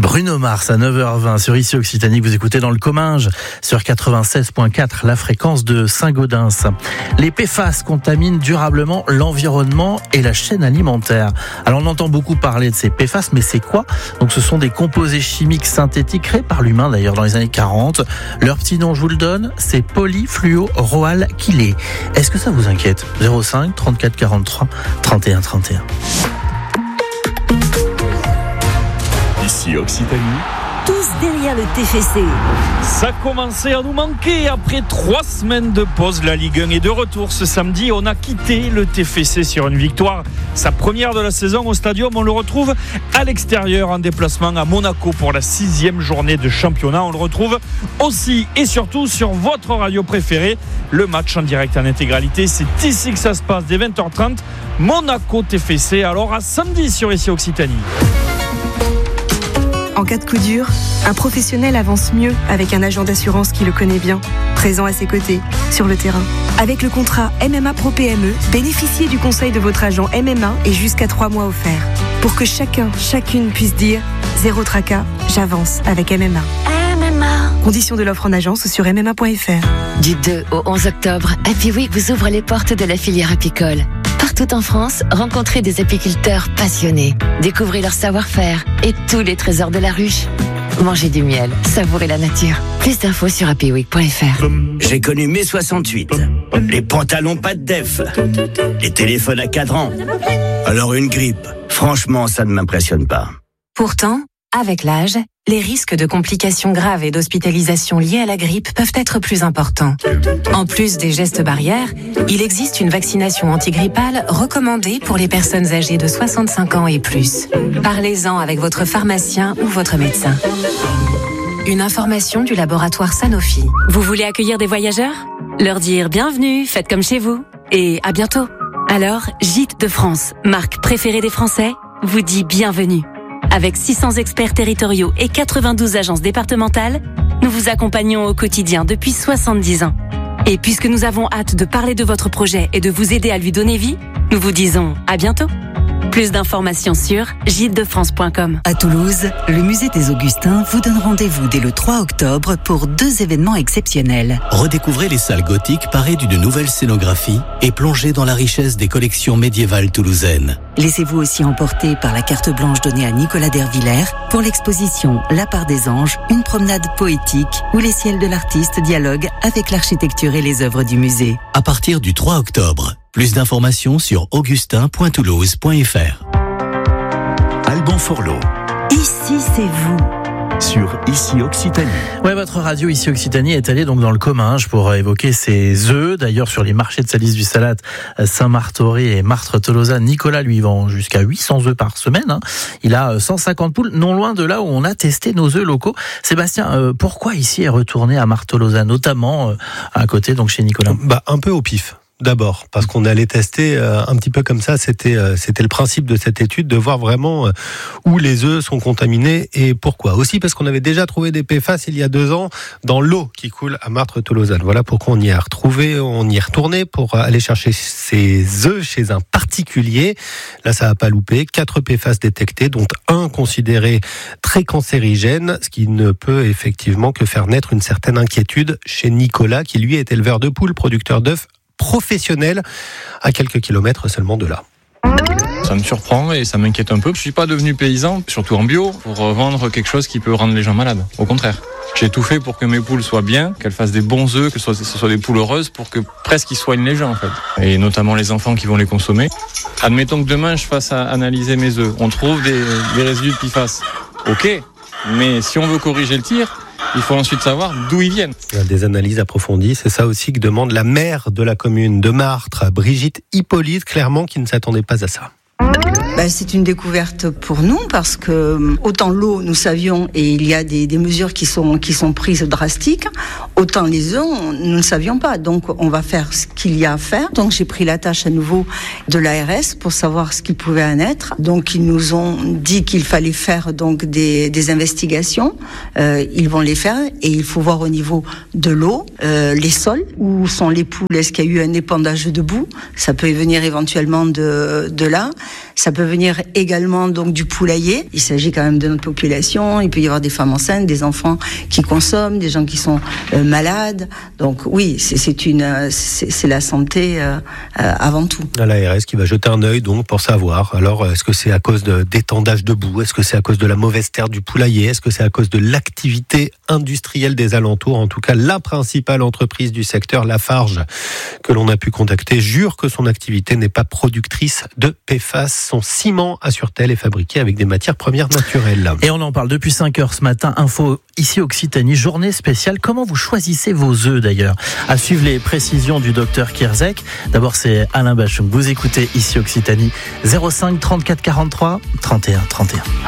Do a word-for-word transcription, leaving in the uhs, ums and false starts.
Bruno Mars à neuf heures vingt sur Ici Occitanie, vous écoutez dans le Comminges sur quatre-vingt-seize virgule quatre, la fréquence de Saint-Gaudens. Les P F A S contaminent durablement l'environnement et la chaîne alimentaire. Alors on entend beaucoup parler de ces P F A S, mais c'est quoi ? Donc ce sont des composés chimiques synthétiques créés par l'humain d'ailleurs dans les années quarante. Leur petit nom, je vous le donne, c'est polyfluoroalkylé. Est-ce que ça vous inquiète ? zéro cinq trente-quatre quarante-trois trente et un trente et un. Ici Occitanie, tous derrière le T F C. Ça commençait à nous manquer après trois semaines de pause. La Ligue un est de retour ce samedi. On a quitté le T F C sur une victoire. Sa première de la saison au Stadium. On le retrouve à l'extérieur en déplacement à Monaco pour la sixième journée de championnat. On le retrouve aussi et surtout sur votre radio préférée. Le match en direct en intégralité, c'est ici que ça se passe dès vingt heures trente. Monaco T F C. Alors à samedi sur Ici Occitanie. En cas de coup dur, un professionnel avance mieux avec un agent d'assurance qui le connaît bien, présent à ses côtés, sur le terrain. Avec le contrat M M A Pro P M E, bénéficiez du conseil de votre agent M M A et jusqu'à trois mois offerts. Pour que chacun, chacune puisse dire « Zéro tracas, j'avance avec M M A ». M M A. Conditions de l'offre en agence sur m m a point f r. Du deux au onze octobre, Happy Week vous ouvre les portes de la filière apicole. Partout en France, rencontrez des apiculteurs passionnés. Découvrez leur savoir-faire et tous les trésors de la ruche. Mangez du miel, savourez la nature. Plus d'infos sur happy week point f r. J'ai connu mai soixante-huit. Les pantalons pas de def. Les téléphones à cadran. Alors une grippe, franchement, ça ne m'impressionne pas. Pourtant, avec l'âge, les risques de complications graves et d'hospitalisation liées à la grippe peuvent être plus importants. En plus des gestes barrières, il existe une vaccination antigrippale recommandée pour les personnes âgées de soixante-cinq ans et plus. Parlez-en avec votre pharmacien ou votre médecin. Une information du laboratoire Sanofi. Vous voulez accueillir des voyageurs ? Leur dire bienvenue, faites comme chez vous. Et à bientôt. Alors, Gîtes de France, marque préférée des Français, vous dit bienvenue. Avec six cents experts territoriaux et quatre-vingt-douze agences départementales, nous vous accompagnons au quotidien depuis soixante-dix ans. Et puisque nous avons hâte de parler de votre projet et de vous aider à lui donner vie, nous vous disons à bientôt. Plus d'informations sur gîtes de france point com. À Toulouse, le musée des Augustins vous donne rendez-vous dès le trois octobre pour deux événements exceptionnels. Redécouvrez les salles gothiques parées d'une nouvelle scénographie et plongez dans la richesse des collections médiévales toulousaines. Laissez-vous aussi emporter par la carte blanche donnée à Nicolas Dervillers pour l'exposition La part des anges, une promenade poétique où les ciels de l'artiste dialoguent avec l'architecture et les œuvres du musée. À partir du trois octobre. Plus d'informations sur augustin point toulouse point f r. Alban Forlot. Ici, c'est vous. Sur Ici Occitanie. Ouais, votre radio Ici Occitanie est allée donc dans le Comminges pour évoquer ses œufs. D'ailleurs, sur les marchés de Salis du Salat, Saint-Martoré et Martres-Tolosa, Nicolas lui vend jusqu'à huit cents œufs par semaine. Hein. Il a cent cinquante poules, non loin de là où on a testé nos œufs locaux. Sébastien, euh, pourquoi ici est retourné à Martres-Tolosa, notamment euh, à côté, donc chez Nicolas ? Bah, un peu au pif. D'abord, parce qu'on allait tester euh, un petit peu comme ça, c'était euh, c'était le principe de cette étude, de voir vraiment euh, où les œufs sont contaminés et pourquoi. Aussi parce qu'on avait déjà trouvé des P F A S il y a deux ans dans l'eau qui coule à Martres-Tolosa. Voilà pourquoi on y a retrouvé, on y est retourné pour aller chercher ces œufs chez un particulier. Là, ça n'a pas loupé. Quatre P F A S détectés, dont un considéré très cancérigène, ce qui ne peut effectivement que faire naître une certaine inquiétude chez Nicolas, qui lui est éleveur de poules, producteur d'œufs professionnel à quelques kilomètres seulement de là. Ça me surprend et ça m'inquiète un peu. Je suis pas devenu paysan, surtout en bio, pour vendre quelque chose qui peut rendre les gens malades. Au contraire. J'ai tout fait pour que mes poules soient bien, qu'elles fassent des bons œufs, que ce soit, ce soit des poules heureuses pour que presque ils soignent les gens en fait. Et notamment les enfants qui vont les consommer. Admettons que demain je fasse à analyser mes œufs. On trouve des, des résidus de P F A S. Ok, mais si on veut corriger le tir, il faut ensuite savoir d'où ils viennent. Des analyses approfondies, c'est ça aussi que demande la maire de la commune de Martres, Brigitte Hippolyte, clairement qui ne s'attendait pas à ça. Ben, c'est une découverte pour nous parce que autant l'eau, nous savions, et il y a des, des mesures qui sont, qui sont prises drastiques, autant les œufs, on, nous ne savions pas. Donc, on va faire ce qu'il y a à faire. Donc, j'ai pris la tâche à nouveau de l'A R S pour savoir ce qu'il pouvait en être. Donc, ils nous ont dit qu'il fallait faire donc des, des investigations. Euh, ils vont les faire et il faut voir au niveau de l'eau, euh, les sols, où sont les poules, est-ce qu'il y a eu un épandage de boue? Ça peut venir éventuellement de, de là. Ça peut venir également donc du poulailler. Il s'agit quand même de notre population. Il peut y avoir des femmes enceintes, des enfants qui consomment, des gens qui sont euh, malades. Donc oui, c'est, c'est une, c'est, c'est la santé euh, euh, avant tout. À l'A R S qui va jeter un œil donc pour savoir. Alors est-ce que c'est à cause de, d'étendage debout? Est-ce que c'est à cause de la mauvaise terre du poulailler? Est-ce que c'est à cause de l'activité industrielle des alentours? En tout cas, la principale entreprise du secteur, Lafarge, que l'on a pu contacter, jure que son activité n'est pas productrice de P F A S. Son ciment, assure-t-elle, est fabriqué avec des matières premières naturelles. Et on en parle depuis cinq heures ce matin. Info ici Occitanie, journée spéciale. Comment vous choisissez vos œufs d'ailleurs? À suivre les précisions du docteur Kierzek. D'abord, c'est Alain Bachung. Vous écoutez ici Occitanie, zéro cinq trente-quatre quarante-trois trente et un trente et un.